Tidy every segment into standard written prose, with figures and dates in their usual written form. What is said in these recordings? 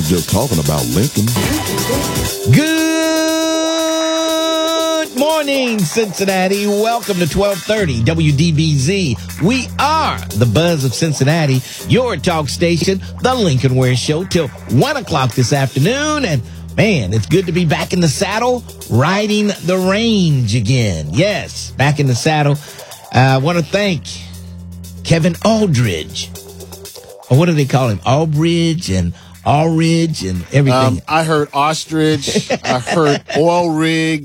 just talking about Lincoln. Good morning, Cincinnati. Welcome to 1230 WDBZ. We are the Buzz of Cincinnati, your talk station, the Lincoln Ware Show, till 1 o'clock this afternoon. And man, it's good to be back in the saddle, riding the range again. Yes, back in the saddle. I want to thank Kevin Aldridge. Or what do they call him? Aldridge and Allridge and everything. I heard ostrich. I heard oil rig,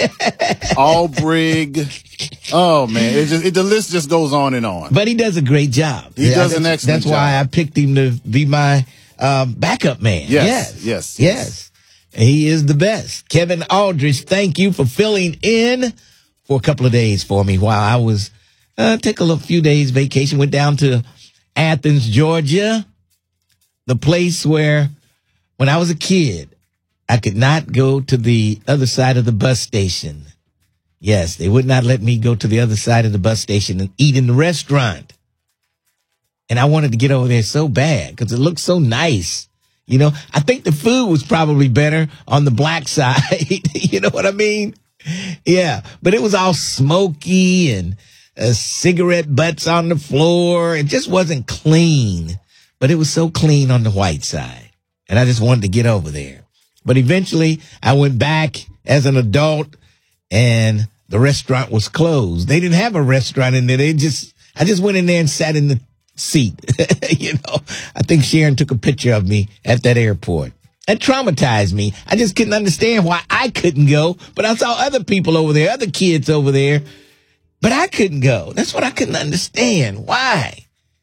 Albrig. Oh man, the list just goes on and on. But he does a great job. He does an excellent job. That's why I picked him to be my backup man. Yes. He is the best. Kevin Aldridge, thank you for filling in for a couple of days for me while I was take a few days vacation. Went down to Athens, Georgia. The place where, when I was a kid, I could not go to the other side of the bus station. Yes, they would not let me go to the other side of the bus station and eat in the restaurant. And I wanted to get over there so bad because it looked so nice. You know, I think the food was probably better on the black side. You know what I mean? Yeah, but it was all smoky and cigarette butts on the floor. It just wasn't clean. But it was so clean on the white side. And I just wanted to get over there. But eventually, I went back as an adult, and the restaurant was closed. They didn't have a restaurant in there. I just went in there and sat in the seat. You know, I think Sharon took a picture of me at that airport. That traumatized me. I just couldn't understand why I couldn't go. But I saw other people over there, other kids over there. But I couldn't go. That's what I couldn't understand. Why?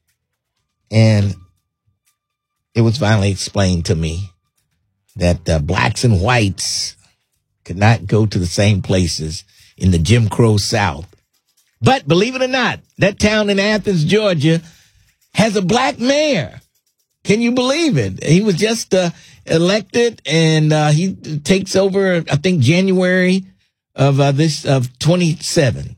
And it was finally explained to me that blacks and whites could not go to the same places in the Jim Crow South. But believe it or not, that town in Athens, Georgia, has a black mayor. Can you believe it? He was just elected, and he takes over, I think, January of 27.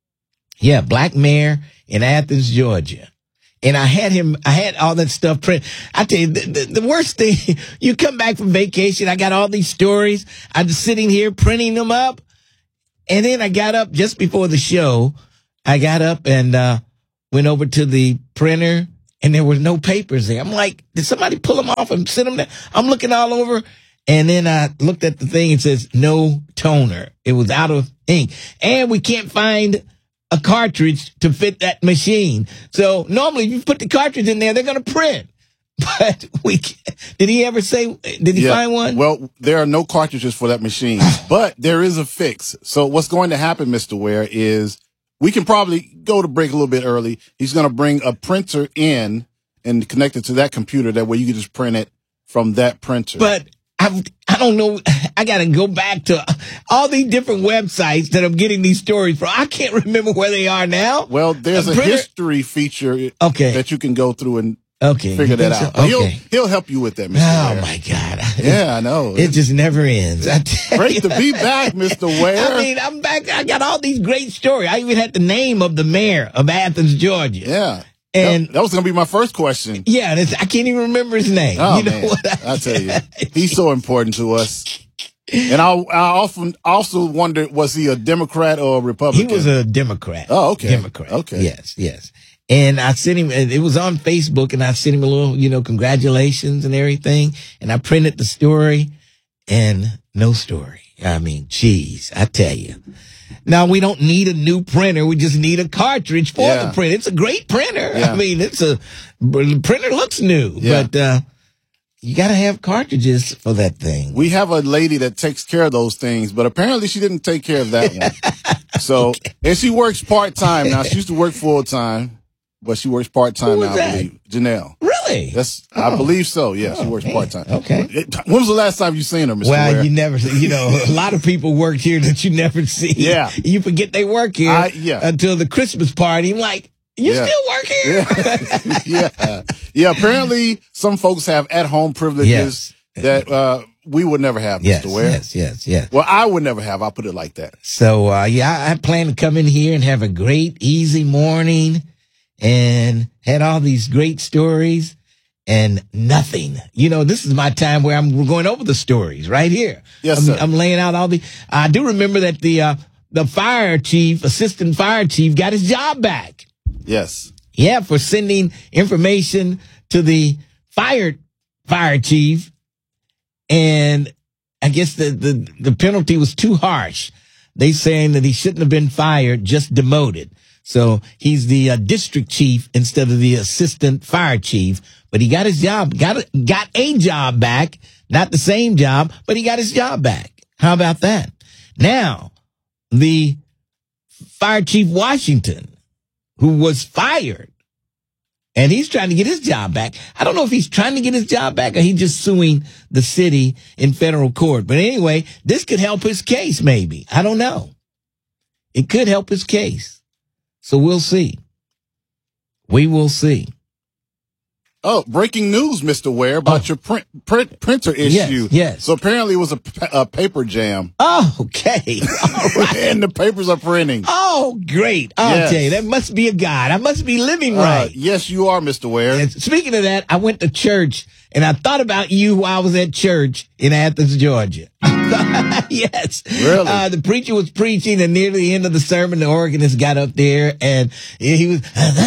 Yeah, black mayor in Athens, Georgia. And I had all that stuff printed. I tell you, the worst thing, you come back from vacation, I got all these stories. I'm just sitting here printing them up. And then I got up just before the show. I got up and went over to the printer, and there were no papers there. I'm like, did somebody pull them off and send them there? I'm looking all over. And then I looked at the thing, it says no toner. It was out of ink. And we can't find a cartridge to fit that machine. So normally if you put the cartridge in there, they're going to print. But did he ever say, did he find one? Well, there are no cartridges for that machine, but there is a fix. So what's going to happen, Mr. Ware, is we can probably go to break a little bit early. He's going to bring a printer in and connect it to that computer. That way you can just print it from that printer. But I don't know. I got to go back to all these different websites that I'm getting these stories from. I can't remember where they are now. Well, there's a history feature that you can go through and figure that out. So? He'll help you with that, Mr. Oh, Ware. my God. Yeah, I know. It just never ends. Great to be back, Mr. Ware. I mean, I'm back. I got all these great stories. I even had the name of the mayor of Athens, Georgia. Yeah. And that was going to be my first question. Yeah, I can't even remember his name. Oh, you know man. what I tell you, he's so important to us. And I often also wondered, was he a Democrat or a Republican? He was a Democrat. Oh, okay. Democrat. Okay. Yes. And I sent him, it was on Facebook, and I sent him a little, congratulations and everything. And I printed the story, and no story. I mean, geez, I tell you. Now, we don't need a new printer. We just need a cartridge for the printer. It's a great printer. Yeah. I mean, the printer looks new, but you got to have cartridges for that thing. We have a lady that takes care of those things, but apparently she didn't take care of that one. So, and she works part-time now. She used to work full-time, but she works part-time now, I believe. Janelle. Really? I believe so. Yeah, she works part-time. Okay. When was the last time you seen her, Mr. Well, Ware? you never, a lot of people work here that you never see. Yeah. You forget they work here until the Christmas party. I'm like, you still work here? Yeah. Apparently, some folks have at-home privileges that we would never have, Mr. Ware. Yes. Well, I would never have. I'll put it like that. So, I plan to come in here and have a great, easy morning and had all these great stories. and nothing. This is my time where we're going over the stories right here. Yes, sir. I'm laying out I do remember that the fire chief, assistant fire chief, got his job back. Yes. Yeah, for sending information to the fire chief. And I guess the penalty was too harsh. They saying that he shouldn't have been fired, just demoted. So he's the district chief instead of the assistant fire chief. But he got his job, got a job back, not the same job, but he got his job back. How about that? Now, the fire chief Washington, who was fired, and he's trying to get his job back. I don't know if he's trying to get his job back or he's just suing the city in federal court. But anyway, this could help his case, maybe. I don't know. It could help his case. So we'll see. We will see. Oh, breaking news, Mr. Ware, about your printer issue. Yes. So apparently it was a paper jam. Oh, okay. All right. And the papers are printing. Oh, great. Okay, that must be a God. I must be living right. Yes, you are, Mr. Ware. And speaking of that, I went to church, and I thought about you while I was at church in Athens, Georgia. Yes. Really? The preacher was preaching, and near the end of the sermon, the organist got up there, and he was,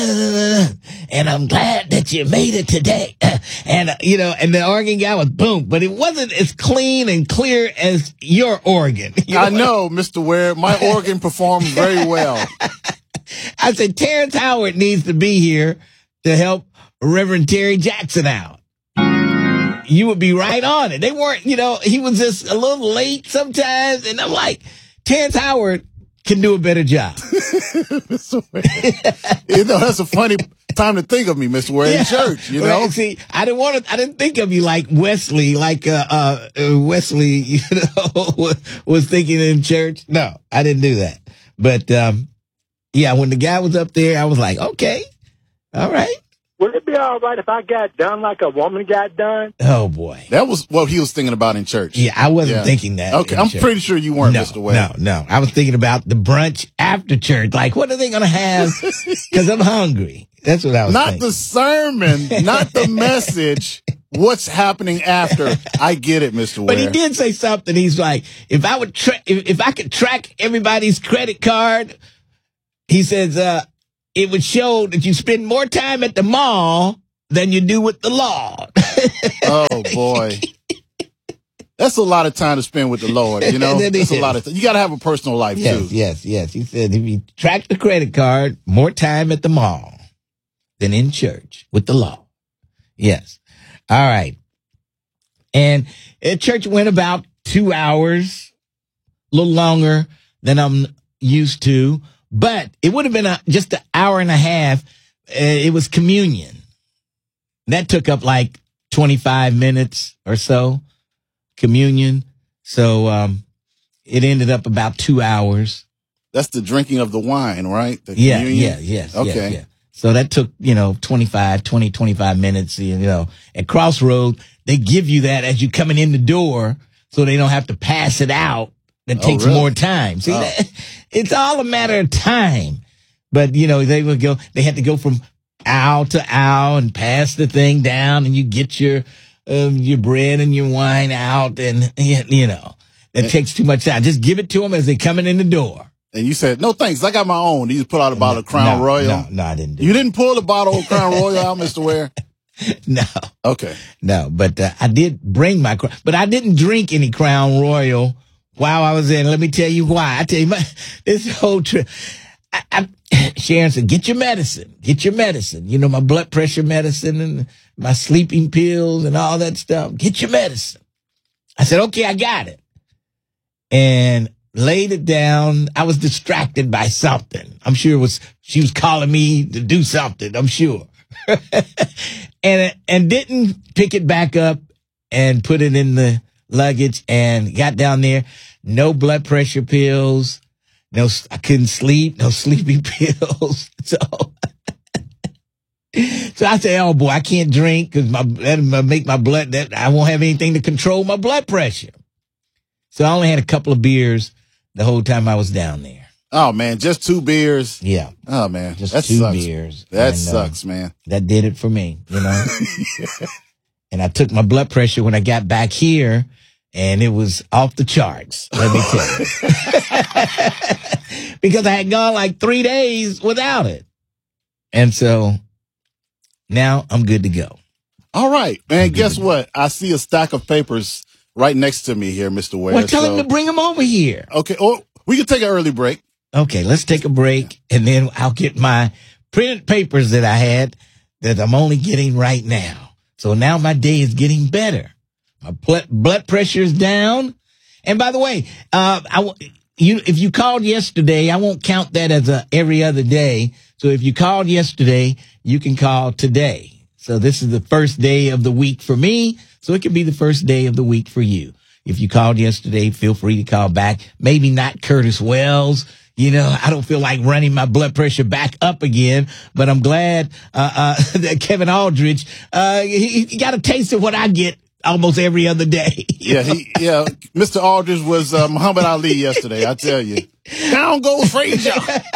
and I'm glad that you made it today. And the organ guy was boom, but it wasn't as clean and clear as your organ. I know, Mr. Ware. My organ performed very well. I said, Terrence Howard needs to be here to help Reverend Terry Jackson out. You would be right on it. They weren't, he was just a little late sometimes. And I'm like, Terrence Howard can do a better job. Mr. Ware. That's a funny time to think of me, Mr. Ware, in church, Well, see, I didn't think of you like Wesley, Wesley, was thinking in church. No, I didn't do that. But, when the guy was up there, I was like, okay, all right. Would it be all right if I got done like a woman got done? Oh, boy. That was what he was thinking about in church. Yeah, I wasn't thinking that. Okay, I'm pretty sure you weren't, Mr. Ware. No. I was thinking about the brunch after church. Like, what are they going to have? Because I'm hungry. That's what I was thinking. Not the sermon, not the message. What's happening after? I get it, Mr. Ware. But he did say something. He's like, if I could track everybody's credit card, he says, it would show that you spend more time at the mall than you do with the Lord. Oh, boy. That's a lot of time to spend with the Lord, That's a lot of time. You got to have a personal life, too. Yes. He said if you track the credit card, more time at the mall than in church with the Lord. Yes. All right. And church went about 2 hours, a little longer than I'm used to. But it would have been just an hour and a half. It was communion. That took up like 25 minutes or so, communion. So it ended up about 2 hours. That's the drinking of the wine, right? Yes. Okay. Yeah. So that took, 25 minutes, At Crossroads, they give you that as you're coming in the door so they don't have to pass it out. That takes more time. See, it's all a matter of time. But, they had to go from aisle to aisle and pass the thing down, and you get your bread and your wine out, and, that takes too much time. Just give it to them as they're coming in the door. And you said, no, thanks. I got my own. You just pull out a bottle of Crown Royal. No, I didn't do You didn't pull the bottle of Crown Royal out, Mr. Ware? No. Okay. No, but I did bring but I didn't drink any Crown Royal while I was in. Let me tell you why. I tell you, this whole trip, Sharon said, get your medicine. My blood pressure medicine and my sleeping pills and all that stuff. Get your medicine. I said, okay, I got it. And laid it down. I was distracted by something. I'm sure she was calling me to do something. I'm sure. and didn't pick it back up and put it in the luggage and got down there. No blood pressure pills. No, I couldn't sleep. No sleeping pills. So I say, oh boy, I can't drink because that'll make my blood, I won't have anything to control my blood pressure. So I only had a couple of beers the whole time I was down there. Oh, man, just 2 beers. Yeah. Oh, man. Just that 2 sucks. beers. That sucks, man. That did it for me, you know. Yeah. And I took my blood pressure when I got back here, and it was off the charts, let me tell you. Because I had gone like 3 days without it. And so now I'm good to go. All right, man. Guess what? I see a stack of papers right next to me here, Mr. Ware. Well, tell him to bring them over here. Okay. Oh, we can take an early break. Okay, let's take a break, and then I'll get my printed papers that I had that I'm only getting right now. So now my day is getting better. My blood pressure is down. And by the way, if you called yesterday, I won't count that as every other day. So if you called yesterday, you can call today. So this is the first day of the week for me. So it can be the first day of the week for you. If you called yesterday, feel free to call back. Maybe not Curtis Wells. You know, I don't feel like running my blood pressure back up again, but I'm glad that Kevin Aldridge, he got a taste of what I get almost every other day. Yeah, Mr. Aldridge was Muhammad Ali yesterday, I tell you. Down goes Frazier.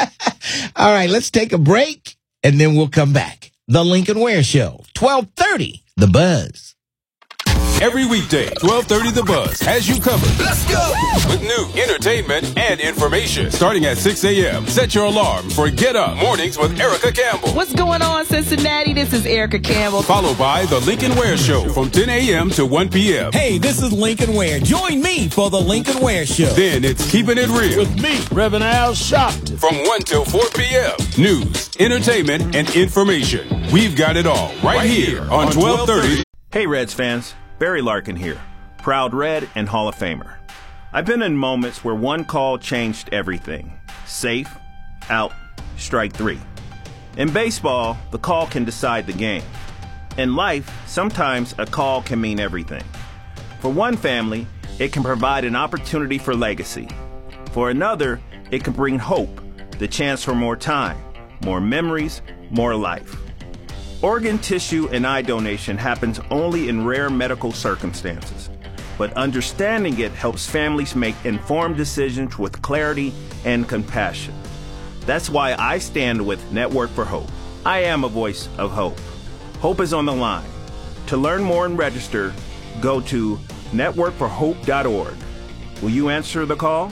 All right, let's take a break, and then we'll come back. The Lincoln Ware Show, 1230, The Buzz. Every weekday, 12:30 The Buzz has you covered. Let's go! With new entertainment and information. Starting at 6 a.m., set your alarm for Get Up Mornings with Erica Campbell. What's going on, Cincinnati? This is Erica Campbell. Followed by The Lincoln Ware Show from 10 a.m. to 1 p.m. Hey, this is Lincoln Ware. Join me for The Lincoln Ware Show. Then it's Keeping It Real. With me, Reverend Al Sharpton. From 1 till 4 p.m. News, entertainment, and information. We've got it all right here on 1230. Hey, Reds fans. Barry Larkin here, proud Red and Hall of Famer. I've been in moments where one call changed everything. Safe, out, strike 3. In baseball, the call can decide the game. In life, sometimes a call can mean everything. For one family, it can provide an opportunity for legacy. For another, it can bring hope, the chance for more time, more memories, more life. Organ tissue and eye donation happens only in rare medical circumstances, but understanding it helps families make informed decisions with clarity and compassion. That's why I stand with Network for Hope. I am a voice of hope. Hope is on the line. To learn more and register, go to networkforhope.org. Will you answer the call?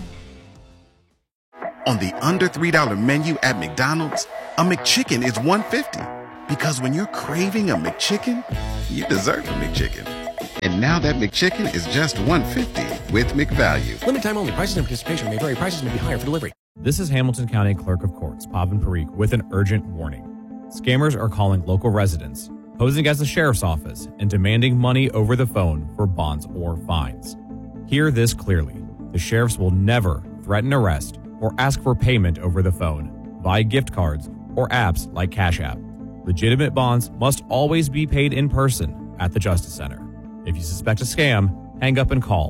On the under $3 menu at McDonald's, a McChicken is $1.50. Because when you're craving a McChicken, you deserve a McChicken. And now that McChicken is just $1.50 with McValue. Limited time only. Prices and participation may vary. Prices may be higher for delivery. This is Hamilton County Clerk of Courts, Pavan Parikh, with an urgent warning. Scammers are calling local residents, posing as the sheriff's office, and demanding money over the phone for bonds or fines. Hear this clearly. The sheriffs will never threaten arrest or ask for payment over the phone via gift cards or apps like Cash App. Legitimate bonds must always be paid in person at the Justice Center. If you suspect a scam, hang up and call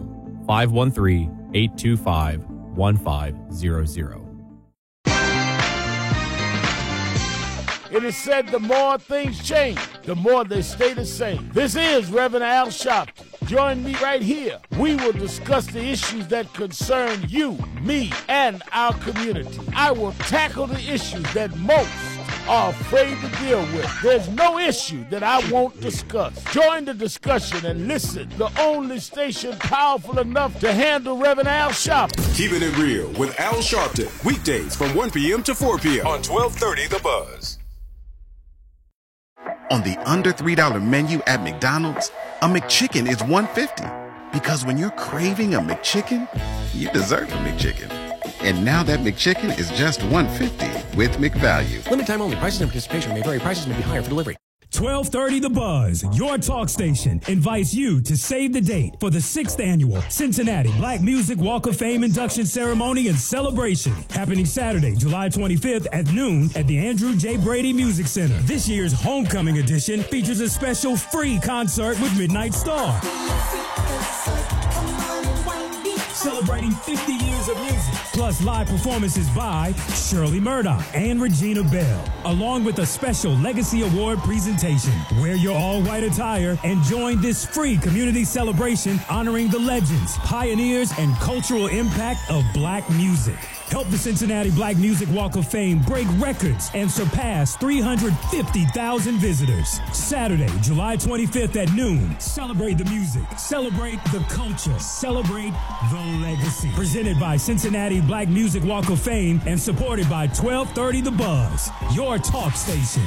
513-825-1500. It is said the more things change, the more they stay the same. This is Reverend Al Sharpton. Join me right here. We will discuss the issues that concern you, me, and our community. I will tackle the issues that most are afraid to deal with. There's no issue that I won't discuss. Join the discussion and listen. The only station powerful enough to handle Reverend Al Sharpton. Keeping It Real with Al Sharpton. Weekdays from 1 p.m. to 4 p.m. on 1230 The Buzz. On the under $3 menu at McDonald's, a McChicken is $1.50. Because when you're craving a McChicken, you deserve a McChicken. And now that McChicken is just $1.50 with McValue. Limited time only. Prices and participation may vary. Prices may be higher for delivery. 1230 The Buzz, your talk station, invites you to save the date for the 6th annual Cincinnati Black Music Walk of Fame induction ceremony and celebration, happening Saturday, July 25th at noon at the Andrew J. Brady Music Center. This year's homecoming edition features a special free concert with Midnight Star, celebrating 50 years of music, plus live performances by Shirley Murdoch and Regina Bell, along with a special Legacy Award presentation. Wear your all-white attire and join this free community celebration honoring the legends, pioneers, and cultural impact of black music. Help the Cincinnati Black Music Walk of Fame break records and surpass 350,000 visitors. Saturday, July 25th at noon. Celebrate the music. Celebrate the culture. Celebrate the legacy. Presented by Cincinnati Black Music Walk of Fame and supported by 1230 The Buzz, your talk station.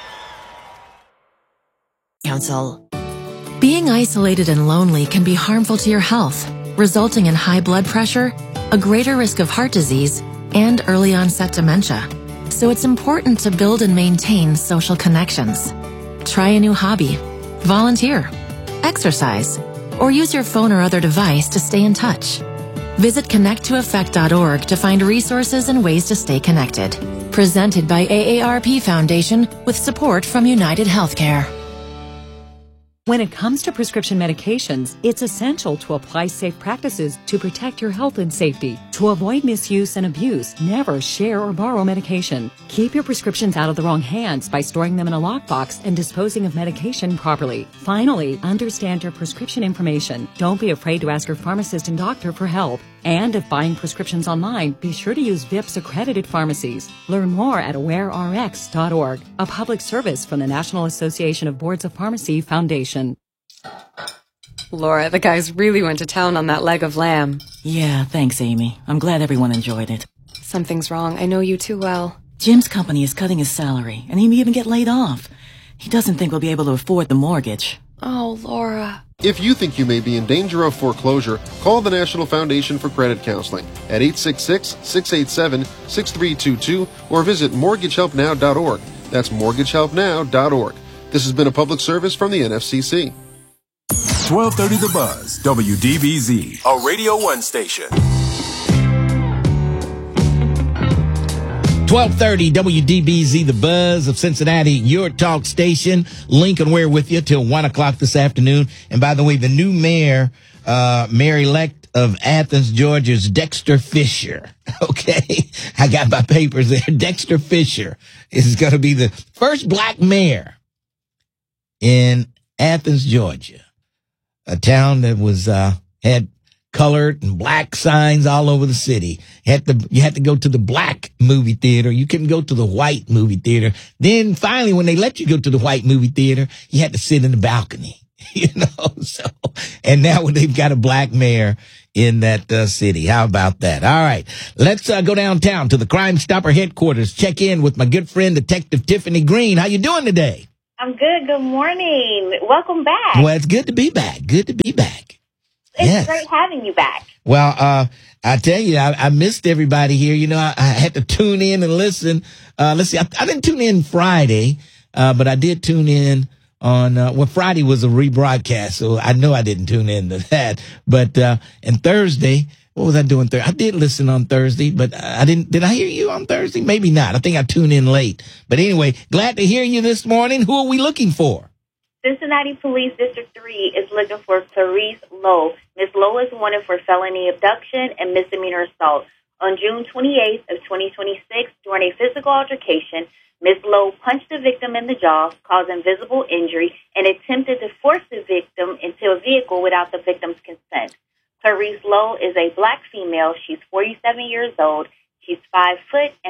Council. Being isolated and lonely can be harmful to your health, resulting in high blood pressure, a greater risk of heart disease, and early onset dementia. So it's important to build and maintain social connections. Try a new hobby, volunteer, exercise, or use your phone or other device to stay in touch. Visit connecttoeffect.org to find resources and ways to stay connected. Presented by AARP Foundation with support from United Healthcare. When it comes to prescription medications, it's essential to apply safe practices to protect your health and safety. To avoid misuse and abuse, never share or borrow medication. Keep your prescriptions out of the wrong hands by storing them in a lockbox and disposing of medication properly. Finally, understand your prescription information. Don't be afraid to ask your pharmacist and doctor for help. And if buying prescriptions online, be sure to use VIPS accredited pharmacies. Learn more at awarerx.org, a public service from the National Association of Boards of Pharmacy Foundation. Laura, the guys really went to town on that leg of lamb. Yeah, thanks, Amy. I'm glad everyone enjoyed it. Something's wrong. I know you too well. Jim's company is cutting his salary, and he may even get laid off. He doesn't think we'll be able to afford the mortgage. Oh, Laura. If you think you may be in danger of foreclosure, call the National Foundation for Credit Counseling at 866-687-6322 or visit mortgagehelpnow.org. That's mortgagehelpnow.org. This has been a public service from the NFCC. 1230 The Buzz, WDBZ, a Radio 1 station. 1230 WDBZ, The Buzz of Cincinnati, your talk station. Lincoln Ware with you till 1 o'clock this afternoon. And by the way, the new mayor, mayor-elect of Athens, Georgia, is Dexter Fisher. Okay. I got my papers there. Dexter Fisher is going to be the first black mayor in Athens, Georgia, a town that was, had colored and black signs all over the city. You had to go to the black movie theater. You couldn't go to the white movie theater. Then finally, when they let you go to the white movie theater, you had to sit in the balcony, so, and now they've got a black mayor in that city. How about that? All right. Let's go downtown to the Crime Stopper headquarters. Check in with my good friend, Detective Tiffany Green. How you doing today? I'm good. Good morning. Welcome back. Well, it's good to be back. Good to be back. It's great having you back. Well, I tell you, I missed everybody here. I had to tune in and listen. Let's see. I didn't tune in Friday, but I did tune in on, Friday was a rebroadcast, so I know I didn't tune in to that. But, and Thursday, what was I doing Thursday? I did listen on Thursday, but I didn't. Did I hear you on Thursday? Maybe not. I think I tuned in late. But anyway, glad to hear you this morning. Who are we looking for? Cincinnati Police District 3 is looking for Clarice Lowe. Ms. Lowe is wanted for felony abduction and misdemeanor assault. On June 28th of 2026, during a physical altercation, Ms. Lowe punched the victim in the jaw, causing visible injury, and attempted to force the victim into a vehicle without the victim's consent. Clarice Lowe is a black female. She's 47 years old. She's 5 foot and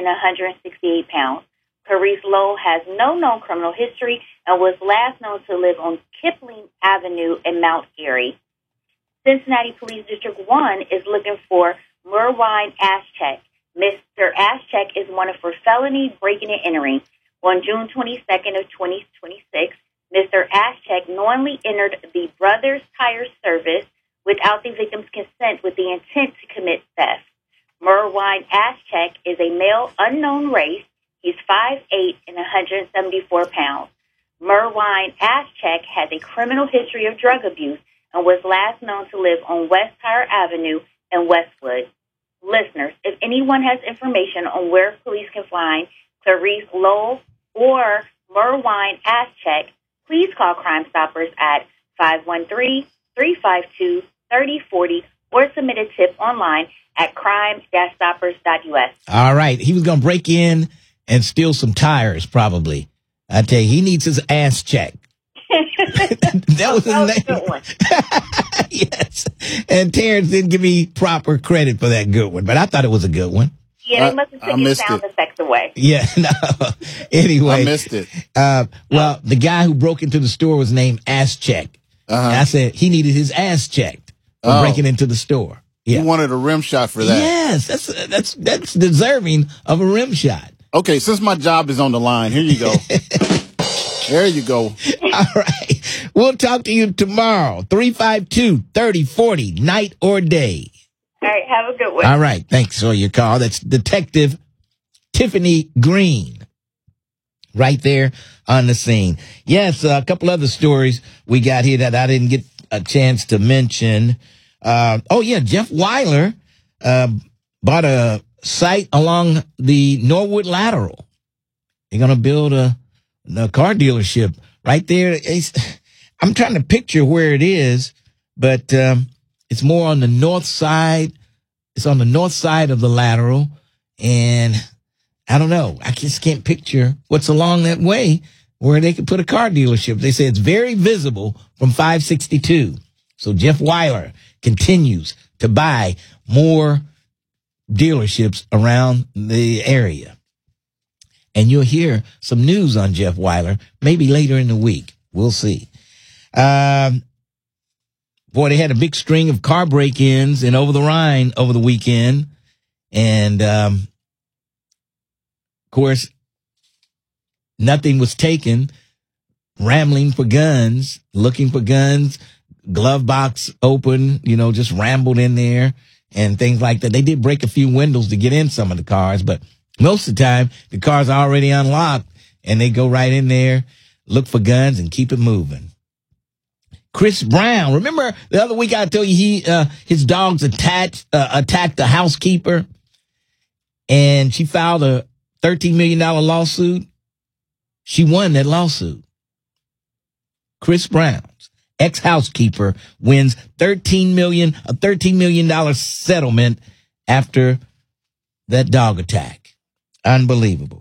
168 pounds. Clarice Lowe has no known criminal history and was last known to live on Kipling Avenue in Mount Airy. Cincinnati Police District 1 is looking for Merwine Aschek. Mr. Aschek is wanted for felony breaking and entering. On June 22nd of 2026, Mr. Aschek knowingly entered the Brothers Tire Service without the victim's consent with the intent to commit theft. Merwine Aschek is a male unknown race. He's 5'8" and 174 pounds. Merwine Aschek has a criminal history of drug abuse and was last known to live on West Tire Avenue in Westwood. Listeners, if anyone has information on where police can find Clarice Lowe or Merwine Aschek, please call Crime Stoppers at 513-352-3040 or submit a tip online at crime-stoppers.us. All right. He was going to break in and steal some tires, probably. I tell you, he needs his ass checked. That was his name. A good one. Yes. And Terrence didn't give me proper credit for that good one, but I thought it was a good one. Yeah, they must have taken sound effects away. Yeah, no. Anyway. I missed it. Well, the guy who broke into the store was named Ass Check. And I said he needed his ass checked for breaking into the store. Yeah. He wanted a rim shot for that. Yes, that's deserving of a rim shot. Okay, since my job is on the line, here you go. There you go. All right. We'll talk to you tomorrow. 352-3040, night or day. All right, have a good one. All right, thanks for your call. That's Detective Tiffany Green right there on the scene. Yes, a couple other stories we got here that I didn't get a chance to mention. Jeff Weiler bought a site along the Norwood Lateral. They're going to build a car dealership right there. I'm trying to picture where it is, but it's more on the north side. It's on the north side of the Lateral, and I don't know. I just can't picture what's along that way where they could put a car dealership. They say it's very visible from 562. So Jeff Weiler continues to buy more dealerships around the area. And you'll hear some news on Jeff Weiler maybe later in the week. We'll see. They had a big string of car break-ins in Over the Rhine over the weekend. And, of course, nothing was taken. Rambling for guns, looking for guns, glove box open, just rambled in there and things like that. They did break a few windows to get in some of the cars, but most of the time the cars are already unlocked and they go right in there, look for guns and keep it moving. Chris Brown, remember the other week I told you his dogs attacked the housekeeper and she filed a $13 million lawsuit. She won that lawsuit. Chris Brown's ex-housekeeper wins $13 million settlement after that dog attack. Unbelievable.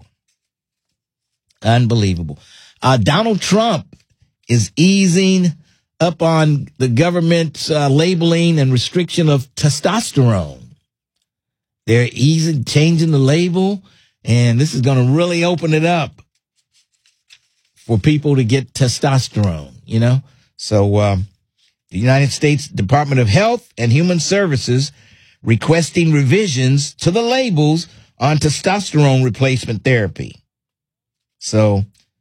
Donald Trump is easing up on the government's labeling and restriction of testosterone. They're changing the label, and this is going to really open it up for people to get testosterone, So the United States Department of Health and Human Services requesting revisions to the labels on testosterone replacement therapy. So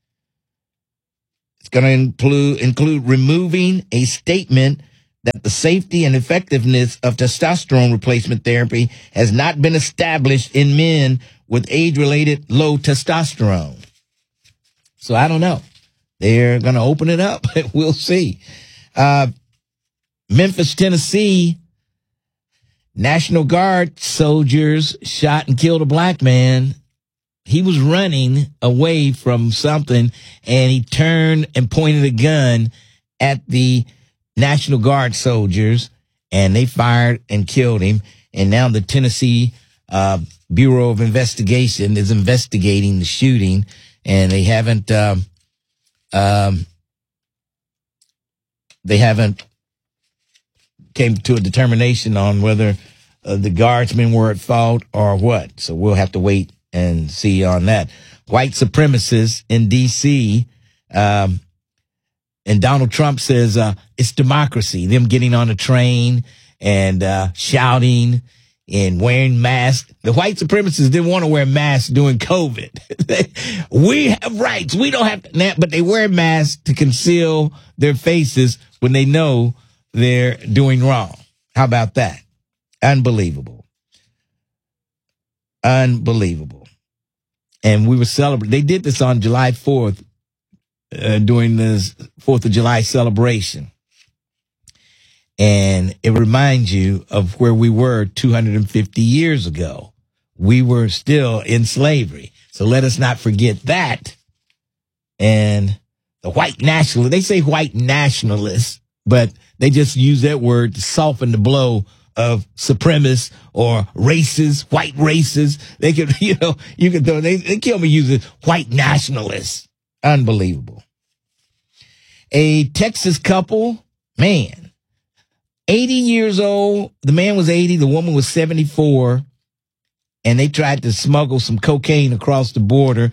it's going to include removing a statement that the safety and effectiveness of testosterone replacement therapy has not been established in men with age-related low testosterone. So I don't know. They're going to open it up. We'll see. Memphis, Tennessee, National Guard soldiers shot and killed a black man. He was running away from something, and he turned and pointed a gun at the National Guard soldiers, and they fired and killed him. And now the Tennessee Bureau of Investigation is investigating the shooting, and they haven't came to a determination on whether the guardsmen were at fault or what. So we'll have to wait and see on that. White supremacists in D.C., and Donald Trump says it's democracy, them getting on a train and shouting and wearing masks. The white supremacists didn't want to wear masks during COVID. We have rights. We don't have to, but they wear masks to conceal their faces when they know they're doing wrong. How about that? Unbelievable. And we were celebrating. They did this on July 4th during this 4th of July celebration. And it reminds you of where we were 250 years ago. We were still in slavery. So let us not forget that. And the white nationalists, they say white nationalists, but they just use that word to soften the blow of supremacists or races, white races. They could, you could throw, they kill me using white nationalists. Unbelievable. A Texas couple, 80 years old. The man was 80. The woman was 74. and they tried to smuggle some cocaine across the border.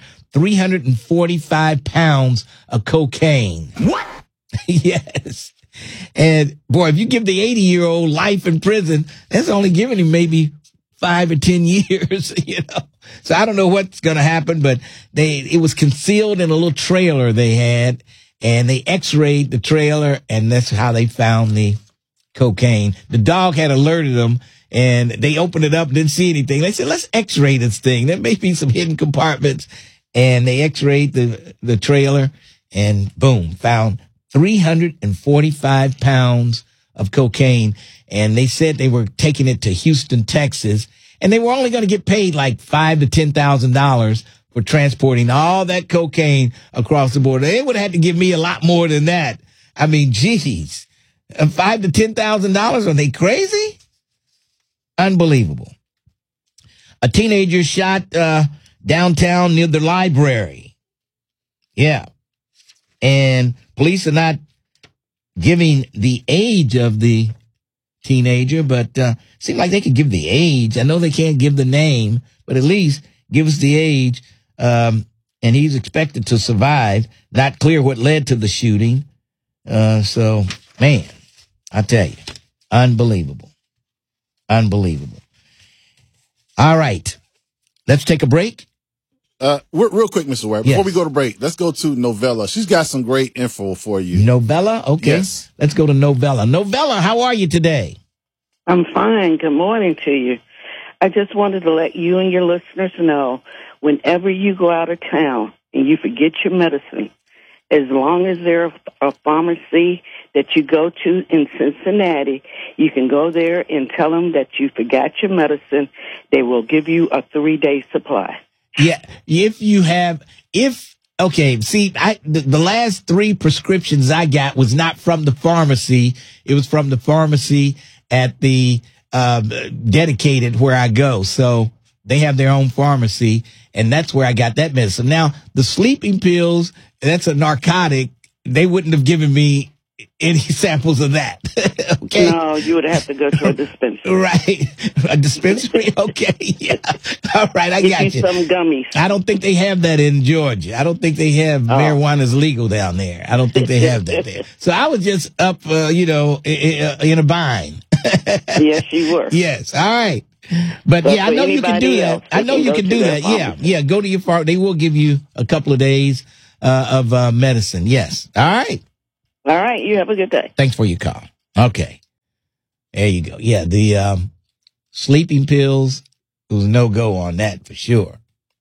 345 pounds of cocaine. What? Yes. And boy, if you give the 80-year-old life in prison, that's only giving him maybe 5 or 10 years, you know. So I don't know what's going to happen, but it was concealed in a little trailer they had, and they x-rayed the trailer, and that's how they found the cocaine. The dog had alerted them, and they opened it up, didn't see anything. They said, let's x-ray this thing. There may be some hidden compartments. And they x-rayed the trailer, and boom, found 345 pounds of cocaine. And they said they were taking it to Houston, Texas, and they were only going to get paid like $5,000 to $10,000 for transporting all that cocaine across the border. They would have had to give me a lot more than that. I mean, geez, $5,000 to $10,000. Are they crazy? Unbelievable. A teenager shot downtown near the library. Yeah. And police are not giving the age of the teenager, but seems like they could give the age. I know they can't give the name, but at least give us the age. And he's expected to survive. Not clear what led to the shooting. So, man, I tell you, unbelievable. Unbelievable. All right. Let's take a break. Real quick, Mr. Ware, before we go to break, let's go to Novella. She's got some great info for you. Novella? Okay. Yes. Let's go to Novella. Novella, how are you today? I'm fine. Good morning to you. I just wanted to let you and your listeners know, whenever you go out of town and you forget your medicine, as long as there's a pharmacy that you go to in Cincinnati, you can go there and tell them that you forgot your medicine. They will give you a 3-day supply. Yeah, the last 3 prescriptions I got was not from the pharmacy. It was from the pharmacy at the dedicated where I go. So they have their own pharmacy, and that's where I got that medicine. Now, the sleeping pills, that's a narcotic. They wouldn't have given me any samples of that. Okay. No, you would have to go to a dispensary. Right. A dispensary? Okay. Yeah. All right. I got you. Some gummies. I don't think they have that in Georgia. I don't think they have marijuana's legal down there. I don't think they have that there. So I was just up, in a bind. Yes, you were. Yes. All right. But yeah, I know you can do that. I know you can do that. Yeah. Yeah. Go to your farm. They will give you a couple of days of medicine. Yes. All right. All right. You have a good day. Thanks for your call. Okay. There you go. Yeah. The sleeping pills, there was no go on that for sure.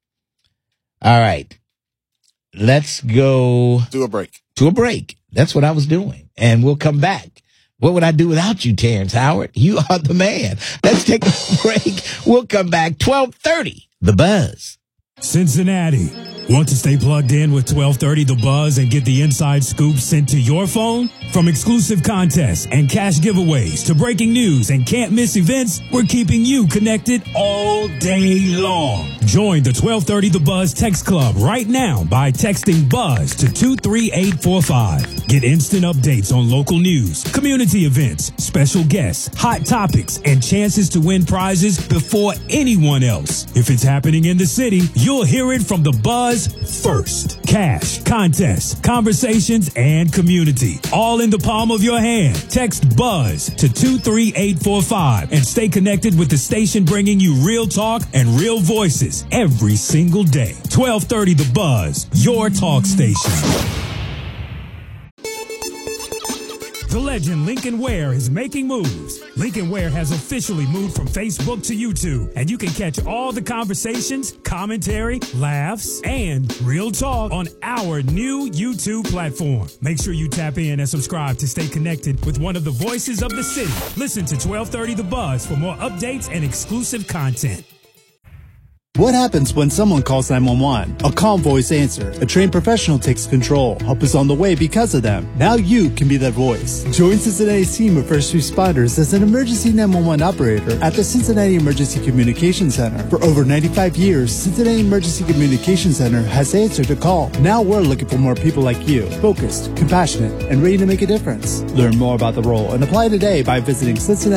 All right. Let's go to a break. That's what I was doing. And we'll come back. What would I do without you, Terrence Howard? You are the man. Let's take a break. We'll come back. 12:30. The Buzz. Cincinnati. Want to stay plugged in with 1230 The Buzz and get the inside scoop sent to your phone? From exclusive contests and cash giveaways to breaking news and can't miss events, we're keeping you connected all day long. Join the 1230 The Buzz text club right now by texting BUZZ to 23845. Get instant updates on local news, community events, special guests, hot topics, and chances to win prizes before anyone else. If it's happening in the city, you'll hear it from The Buzz first. Cash, contests, conversations, and community. All in the palm of your hand. Text BUZZ to 23845 and stay connected with the station bringing you real talk and real voices every single day. 1230 The Buzz, your talk station. The legend Lincoln Ware is making moves. Lincoln Ware has officially moved from Facebook to YouTube, and you can catch all the conversations, commentary, laughs, and real talk on our new YouTube platform. Make sure you tap in and subscribe to stay connected with one of the voices of the city. Listen to 1230 The Buzz for more updates and exclusive content. What happens when someone calls 911? A calm voice answer. A trained professional takes control. Help is on the way because of them. Now you can be that voice. Join Cincinnati's team of first responders as an emergency 911 operator at the Cincinnati Emergency Communication Center. For over 95 years, Cincinnati Emergency Communication Center has answered a call. Now we're looking for more people like you, focused, compassionate, and ready to make a difference. Learn more about the role and apply today by visiting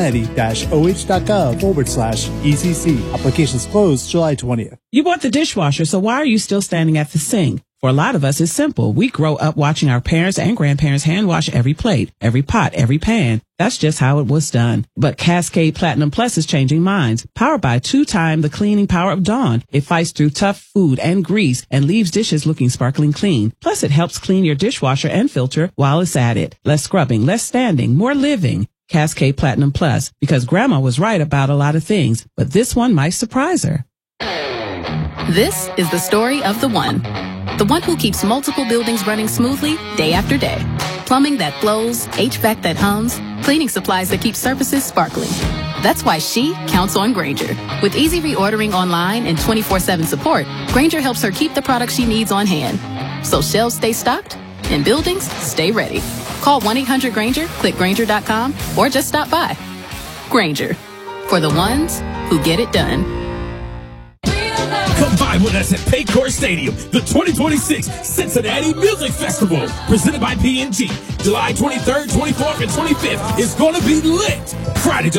cincinnati-oh.gov/ECC. Applications closed July 20th. You bought the dishwasher, so why are you still standing at the sink? For a lot of us, it's simple. We grow up watching our parents and grandparents hand wash every plate, every pot, every pan. That's just how it was done. But Cascade Platinum Plus is changing minds. Powered by 2-time the cleaning power of Dawn, it fights through tough food and grease and leaves dishes looking sparkling clean. Plus, it helps clean your dishwasher and filter while it's at it. Less scrubbing, less standing, more living. Cascade Platinum Plus, because Grandma was right about a lot of things, but this one might surprise her. This is the story of the one who keeps multiple buildings running smoothly day after day. Plumbing that flows, HVAC that hums, cleaning supplies that keep surfaces sparkling. That's why she counts on Grainger. With easy reordering online and 24/7 support, Grainger helps her keep the products she needs on hand. So shelves stay stocked and buildings stay ready. Call 1-800-GRAINGER, click Grainger.com, or just stop by. Grainger, for the ones who get it done. Come by with us at Paycor Stadium, the 2026 Cincinnati Music Festival, presented by P&G. July 23rd, 24th, and 25th is going to be lit. Friday,